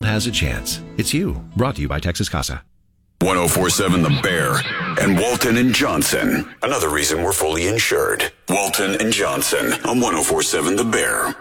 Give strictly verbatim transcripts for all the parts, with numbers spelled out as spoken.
has a chance. It's you. Brought to you by Texas Casa. ten forty-seven The Bear and Walton and Johnson. Another reason we're fully insured. Walton and Johnson on ten forty-seven The Bear.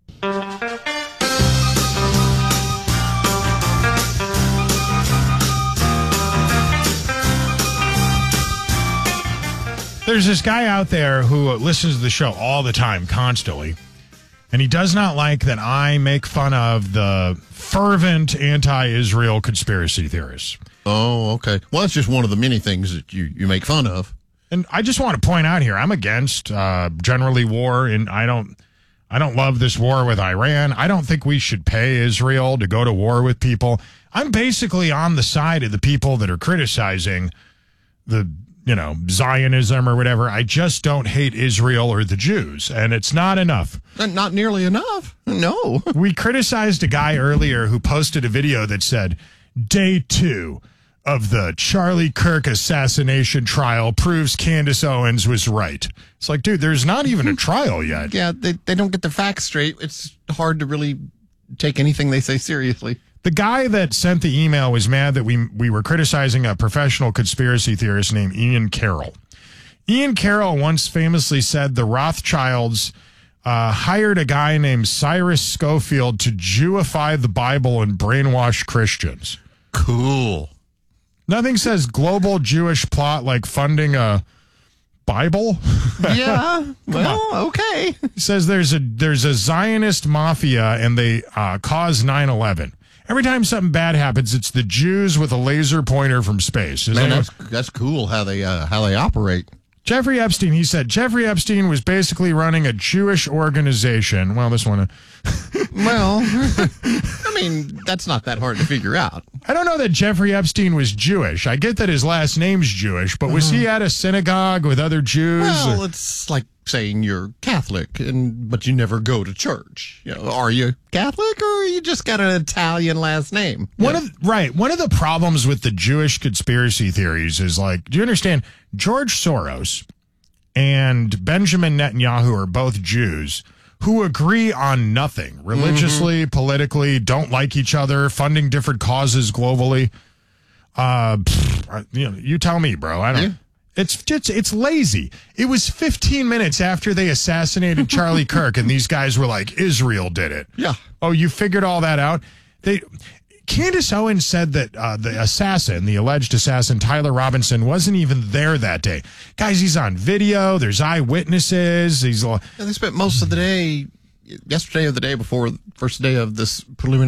There's this guy out there who listens to the show all the time, constantly, and he does not like that I make fun of the fervent anti-Israel conspiracy theorists. Oh, okay. Well, that's just one of the many things that you, you make fun of. And I just want to point out here, I'm against uh, generally war, and I don't, I don't love this war with Iran. I don't think we should pay Israel to go to war with people. I'm basically on the side of the people that are criticizing the, you know, Zionism or whatever. I just don't hate Israel or the Jews, and it's not enough. Not nearly enough. No. We criticized a guy earlier who posted a video that said, day two of the Charlie Kirk assassination trial proves Candace Owens was right. It's like, dude, there's not even a trial yet. Yeah, they, they don't get the facts straight. It's hard to really take anything they say seriously. The guy that sent the email was mad that we we were criticizing a professional conspiracy theorist named Ian Carroll. Ian Carroll once famously said the Rothschilds uh, hired a guy named Cyrus Schofield to Jewify the Bible and brainwash Christians. Cool. Nothing says global Jewish plot like funding a Bible. Yeah. Well, okay. It says there's a there's a Zionist mafia and they uh, caused nine eleven. Every time something bad happens, it's the Jews with a laser pointer from space. Is Man, that that's that's cool how they uh, how they operate. Jeffrey Epstein, he said, Jeffrey Epstein was basically running a Jewish organization. Well, this one. Well, I mean, that's not that hard to figure out. I don't know that Jeffrey Epstein was Jewish. I get that his last name's Jewish, but was he at a synagogue with other Jews? Well, or? it's like saying you're Catholic, and but you never go to church. You know, are you Catholic, or you just got an Italian last name? One Yeah. of right. One of the problems with the Jewish conspiracy theories is like, do you understand? George Soros and Benjamin Netanyahu are both Jews who agree on nothing religiously, mm-hmm. politically, don't like each other, funding different causes globally. Uh, pfft, you know, you tell me, bro. I don't. Yeah. It's just it's lazy. It was fifteen minutes after they assassinated Charlie Kirk, and these guys were like, Israel did it. Yeah. Oh, you figured all that out? They. Candace Owens said that uh, the assassin, the alleged assassin, Tyler Robinson, wasn't even there that day. Guys, he's on video. There's eyewitnesses. He's. Yeah, they spent most of the day, yesterday or the day before, first day of this preliminary